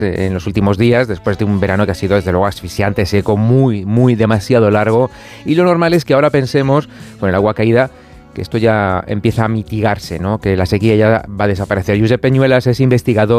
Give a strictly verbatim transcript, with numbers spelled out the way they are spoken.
en los últimos días, después de un verano que ha sido desde luego asfixiante, seco, muy, muy demasiado largo, y lo normal es que ahora pensemos, con el agua caída, que esto ya empieza a mitigarse, ¿no? Que la sequía ya va a desaparecer. Josep Peñuelas es investigador